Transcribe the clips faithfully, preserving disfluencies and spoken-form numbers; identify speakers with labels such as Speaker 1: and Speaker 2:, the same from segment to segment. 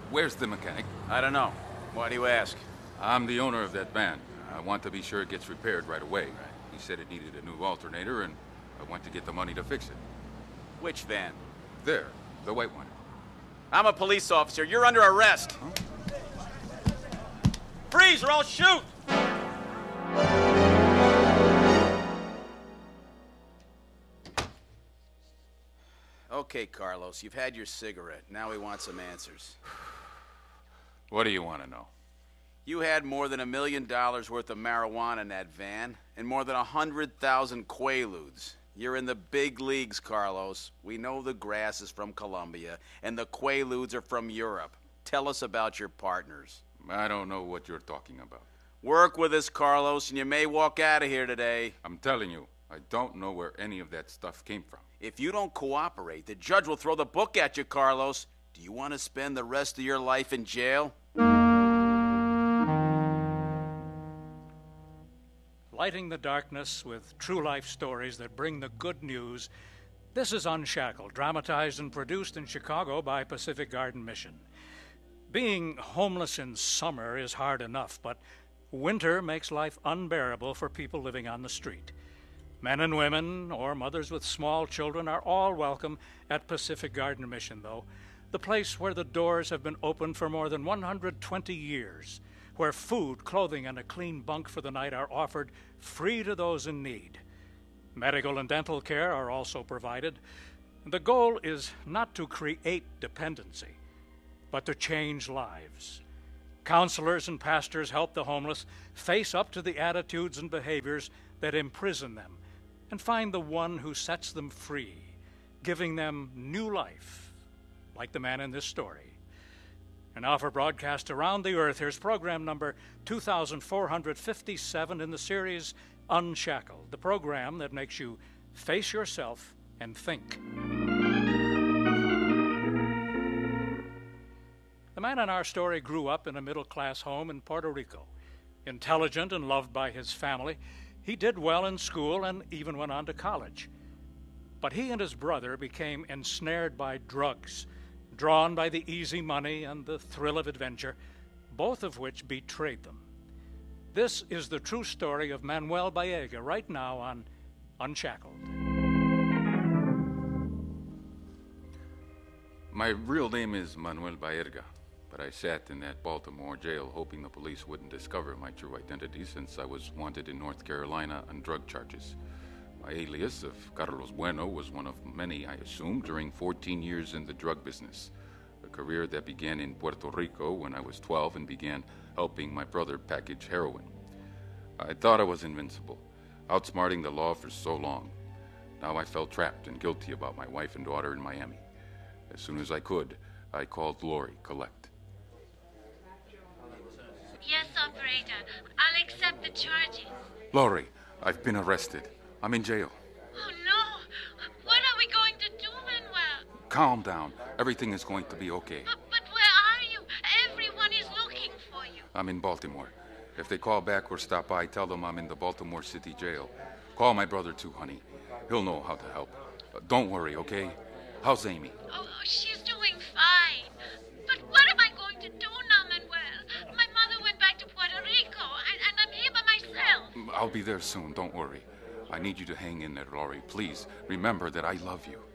Speaker 1: Where's the mechanic?
Speaker 2: I don't know. Why do you ask?
Speaker 1: I'm the owner of that van. I want to be sure it gets repaired right away. He said it needed a new alternator, and I want to get the money to fix it.
Speaker 2: Which van?
Speaker 1: There, the white one.
Speaker 2: I'm a police officer. You're under arrest. Huh? Freeze or I'll shoot! Okay, Carlos, you've had your cigarette. Now we want some answers.
Speaker 1: What do you want to know?
Speaker 2: You had more than a million dollars worth of marijuana in that van, and more than a hundred thousand Quaaludes. You're in the big leagues, Carlos. We know the grass is from Colombia, and the Quaaludes are from Europe. Tell us about your partners.
Speaker 1: I don't know what you're talking about.
Speaker 2: Work with us, Carlos, and you may walk out of here today.
Speaker 1: I'm telling you, I don't know where any of that stuff came from.
Speaker 2: If you don't cooperate, the judge will throw the book at you, Carlos. Do you want to spend the rest of your life in jail?
Speaker 3: Lighting the darkness with true-life stories that bring the good news, this is Unshackled, dramatized and produced in Chicago by Pacific Garden Mission. Being homeless in summer is hard enough, but winter makes life unbearable for people living on the street. Men and women, or mothers with small children, are all welcome at Pacific Garden Mission, though, the place where the doors have been open for more than one hundred twenty years, where food, clothing, and a clean bunk for the night are offered free to those in need. Medical and dental care are also provided. The goal is not to create dependency, but to change lives. Counselors and pastors help the homeless face up to the attitudes and behaviors that imprison them and find the one who sets them free, giving them new life, like the man in this story. And now for broadcast around the earth, here's program number two thousand four hundred fifty-seven in the series Unshackled, the program that makes you face yourself and think. The man in our story grew up in a middle-class home in Puerto Rico. Intelligent and loved by his family, he did well in school and even went on to college. But he and his brother became ensnared by drugs, drawn by the easy money and the thrill of adventure, both of which betrayed them. This is the true story of Manuel Baega right now on Unshackled.
Speaker 1: My real name is Manuel Baerga, but I sat in that Baltimore jail hoping the police wouldn't discover my true identity since I was wanted in North Carolina on drug charges. My alias of Carlos Bueno was one of many, I assumed, during fourteen years in the drug business, a career that began in Puerto Rico when I was twelve and began helping my brother package heroin. I thought I was invincible, outsmarting the law for so long. Now I felt trapped and guilty about my wife and daughter in Miami. As soon as I could, I called Lori Collect.
Speaker 4: Yes, operator. I'll accept the charges.
Speaker 1: Lori, I've been arrested. I'm in jail.
Speaker 4: Oh, no. What are we going to do, Manuel?
Speaker 1: Calm down. Everything is going to be okay.
Speaker 4: But, but where are you? Everyone is looking for you.
Speaker 1: I'm in Baltimore. If they call back or stop by, tell them I'm in the Baltimore City jail. Call my brother, too, honey. He'll know how to help. Uh, don't worry, okay? How's Amy?
Speaker 4: Oh, she's doing fine. But what am I going to do now, Manuel? My mother went back to Puerto Rico, and, and I'm here by myself.
Speaker 1: I'll be there soon. Don't worry. I need you to hang in there, Lori. Please, remember that I love you.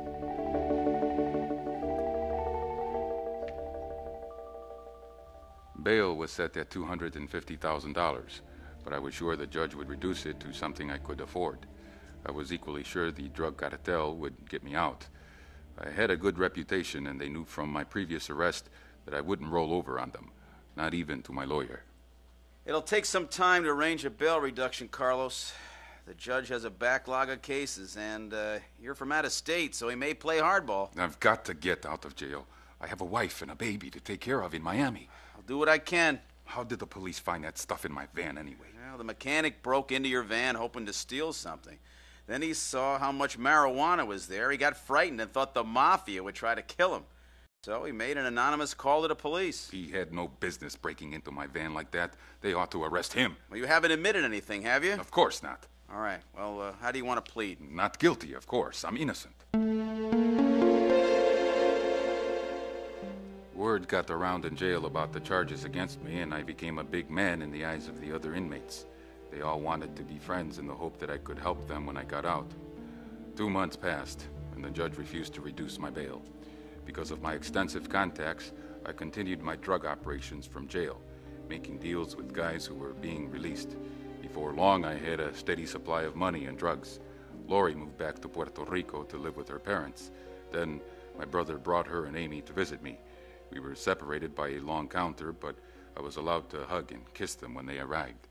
Speaker 1: Bail was set at two hundred fifty thousand dollars, but I was sure the judge would reduce it to something I could afford. I was equally sure the drug cartel would get me out. I had a good reputation, and they knew from my previous arrest that I wouldn't roll over on them, not even to my lawyer.
Speaker 2: It'll take some time to arrange a bail reduction, Carlos. The judge has a backlog of cases, and uh, you're from out of state, so he may play hardball.
Speaker 1: I've got to get out of jail. I have a wife and a baby to take care of in Miami.
Speaker 2: I'll do what I can.
Speaker 1: How did the police find that stuff in my van anyway?
Speaker 2: Well, the mechanic broke into your van hoping to steal something. Then he saw how much marijuana was there. He got frightened and thought the mafia would try to kill him. So he made an anonymous call to the police.
Speaker 1: He had no business breaking into my van like that. They ought to arrest him.
Speaker 2: Well, you haven't admitted anything, have you?
Speaker 1: Of course not.
Speaker 2: All right. Well, uh, how do you want to plead?
Speaker 1: Not guilty, of course. I'm innocent. Word got around in jail about the charges against me, and I became a big man in the eyes of the other inmates. They all wanted to be friends in the hope that I could help them when I got out. Two months passed, and the judge refused to reduce my bail. Because of my extensive contacts, I continued my drug operations from jail, making deals with guys who were being released. Before long, I had a steady supply of money and drugs. Lori moved back to Puerto Rico to live with her parents. Then my brother brought her and Amy to visit me. We were separated by a long counter, but I was allowed to hug and kiss them when they arrived.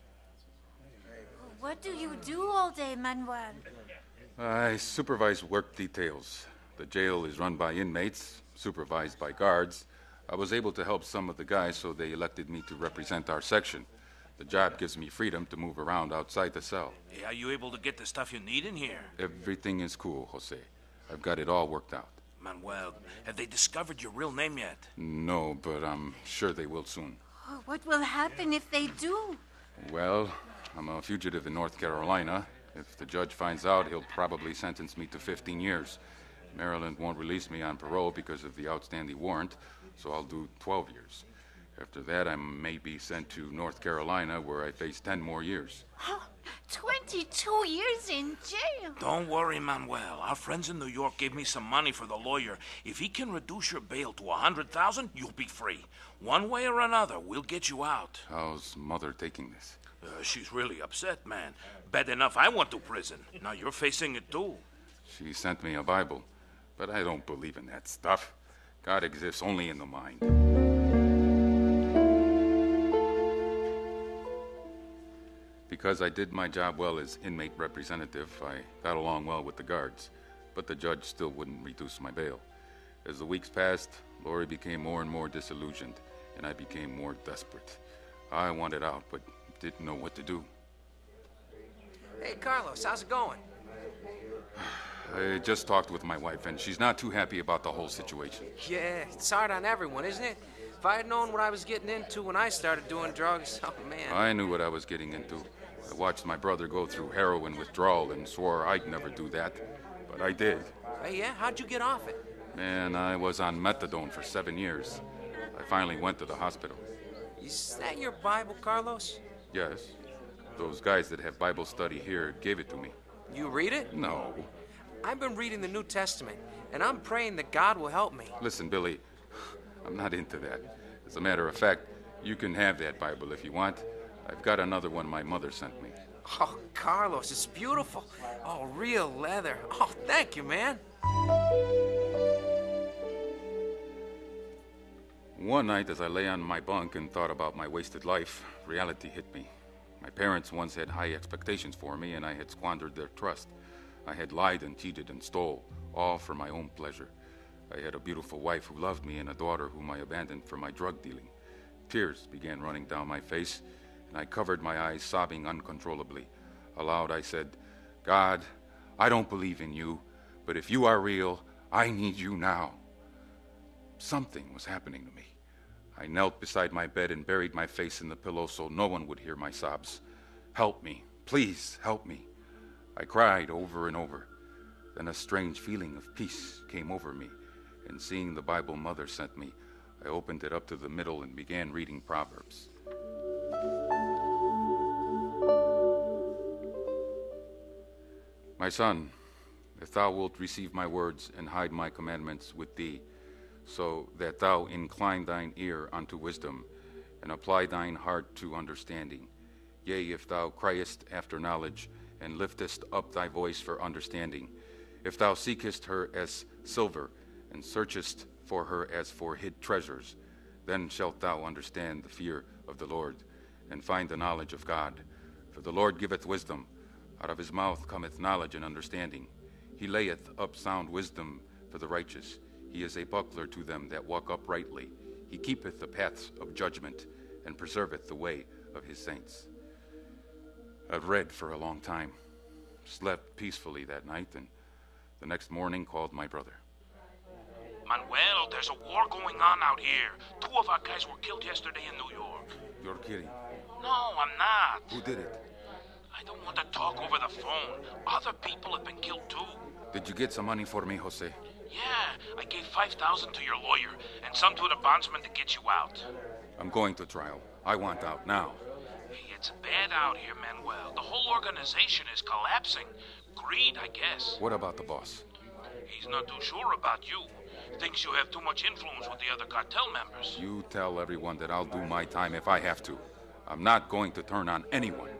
Speaker 5: What do you do all day, Manuel?
Speaker 1: I supervise work details. The jail is run by inmates, supervised by guards. I was able to help some of the guys, so they elected me to represent our section. The job gives me freedom to move around outside the cell.
Speaker 6: Hey, are you able to get the stuff you need in here?
Speaker 1: Everything is cool, Jose. I've got it all worked out.
Speaker 6: Manuel, have they discovered your real name yet?
Speaker 1: No, but I'm sure they will soon.
Speaker 5: Oh, what will happen if they do?
Speaker 1: Well, I'm a fugitive in North Carolina. If the judge finds out, he'll probably sentence me to fifteen years. Maryland won't release me on parole because of the outstanding warrant, so I'll do twelve years. After that, I may be sent to North Carolina, where I face ten more years.
Speaker 5: Oh, twenty-two years in jail.
Speaker 6: Don't worry, Manuel. Our friends in New York gave me some money for the lawyer. If he can reduce your bail to a hundred thousand, you'll be free. One way or another, we'll get you out.
Speaker 1: How's Mother taking this?
Speaker 6: Uh, she's really upset, man. Bad enough I went to prison. Now you're facing it too.
Speaker 1: She sent me a Bible, but I don't believe in that stuff. God exists only in the mind. Because I did my job well as inmate representative, I got along well with the guards, but the judge still wouldn't reduce my bail. As the weeks passed, Lori became more and more disillusioned, and I became more desperate. I wanted out, but didn't know what to do.
Speaker 7: Hey, Carlos, how's it going?
Speaker 1: I just talked with my wife, and she's not too happy about the whole situation.
Speaker 7: Yeah, it's hard on everyone, isn't it? If I had known what I was getting into when I started doing drugs, oh, man.
Speaker 1: I knew what I was getting into. I watched my brother go through heroin withdrawal and swore I'd never do that, but I did.
Speaker 7: Hey, yeah? How'd you get off it?
Speaker 1: Man, I was on methadone for seven years. I finally went to the hospital.
Speaker 7: Is that your Bible, Carlos?
Speaker 1: Yes. Those guys that have Bible study here gave it to me.
Speaker 7: You read it?
Speaker 1: No.
Speaker 7: I've been reading the New Testament, and I'm praying that God will help me.
Speaker 1: Listen, Billy, I'm not into that. As a matter of fact, you can have that Bible if you want. I've got another one my mother sent me.
Speaker 7: Oh, Carlos, it's beautiful. Oh, real leather. Oh, thank you, man.
Speaker 1: One night, as I lay on my bunk and thought about my wasted life, reality hit me. My parents once had high expectations for me, and I had squandered their trust. I had lied and cheated and stole, all for my own pleasure. I had a beautiful wife who loved me and a daughter whom I abandoned for my drug dealing. Tears began running down my face, and I covered my eyes, sobbing uncontrollably. Aloud, I said, God, I don't believe in you, but if you are real, I need you now. Something was happening to me. I knelt beside my bed and buried my face in the pillow so no one would hear my sobs. Help me. Please help me. I cried over and over. Then a strange feeling of peace came over me, and seeing the Bible Mother sent me, I opened it up to the middle and began reading Proverbs. My son, if thou wilt receive my words and hide my commandments with thee, so that thou incline thine ear unto wisdom, and apply thine heart to understanding. Yea, if thou criest after knowledge, and liftest up thy voice for understanding, if thou seekest her as silver, and searchest for her as for hid treasures, then shalt thou understand the fear of the Lord, and find the knowledge of God. For the Lord giveth wisdom, out of his mouth cometh knowledge and understanding. He layeth up sound wisdom for the righteous. He is a buckler to them that walk uprightly. He keepeth the paths of judgment, and preserveth the way of his saints. I've read for a long time, slept peacefully that night, and the next morning called my brother.
Speaker 6: Manuel, there's a war going on out here. Two of our guys were killed yesterday in New York.
Speaker 1: You're kidding.
Speaker 6: No, I'm not.
Speaker 1: Who did it?
Speaker 6: I don't want to talk over the phone. Other people have been killed too.
Speaker 1: Did you get some money for me, Jose?
Speaker 6: Yeah, I gave five thousand to your lawyer and some to the bondsman to get you out.
Speaker 1: I'm going to trial. I want out now.
Speaker 6: Hey, it's bad out here, Manuel. The whole organization is collapsing. Greed, I guess.
Speaker 1: What about the boss?
Speaker 6: He's not too sure about you. Thinks you have too much influence with the other cartel members.
Speaker 1: You tell everyone that I'll do my time if I have to. I'm not going to turn on anyone.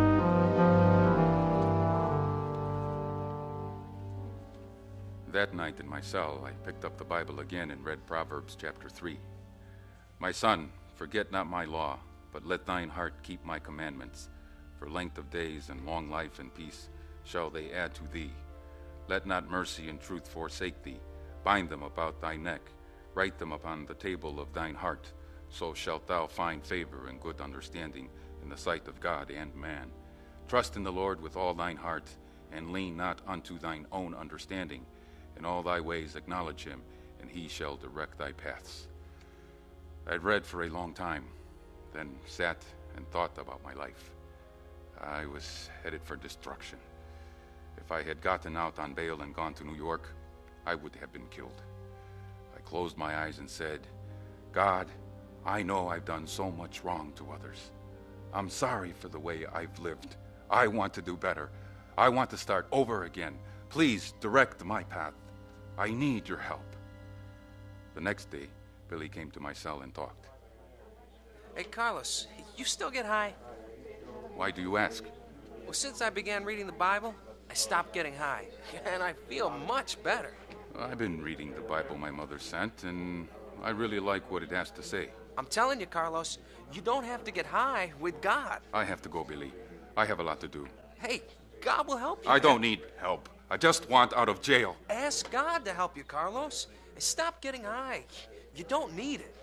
Speaker 1: That night in my cell, I picked up the Bible again and read Proverbs chapter three. My son, forget not my law, but let thine heart keep my commandments. For length of days and long life and peace shall they add to thee. Let not mercy and truth forsake thee. Bind them about thy neck. Write them upon the table of thine heart. So shalt thou find favor and good understanding in the sight of God and man. Trust in the Lord with all thine heart, and lean not unto thine own understanding. In all thy ways acknowledge him, and he shall direct thy paths. I'd read for a long time, then sat and thought about my life. I was headed for destruction. If I had gotten out on bail and gone to New York, I would have been killed. I closed my eyes and said, God, I know I've done so much wrong to others. I'm sorry for the way I've lived. I want to do better. I want to start over again. Please direct my path. I need your help. The next day, Billy came to my cell and talked.
Speaker 7: Hey, Carlos, you still get high?
Speaker 1: Why do you ask?
Speaker 7: Well, since I began reading the Bible, I stopped getting high, and I feel much better.
Speaker 1: I've been reading the Bible my mother sent, and I really like what it has to say.
Speaker 7: I'm telling you, Carlos, you don't have to get high with God.
Speaker 1: I have to go, Billy. I have a lot to do.
Speaker 7: Hey, God will help you.
Speaker 1: I don't need help. I just want out of jail.
Speaker 7: Ask God to help you, Carlos. Stop getting high. You don't need it.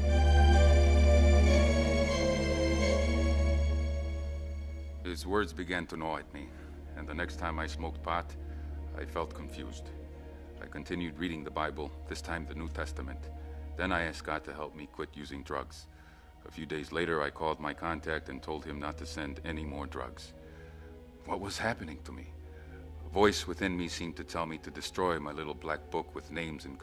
Speaker 1: His words began to gnaw at me, and the next time I smoked pot, I felt confused. I continued reading the Bible, this time the New Testament. Then I asked God to help me quit using drugs. A few days later, I called my contact and told him not to send any more drugs. What was happening to me? A voice within me seemed to tell me to destroy my little black book with names and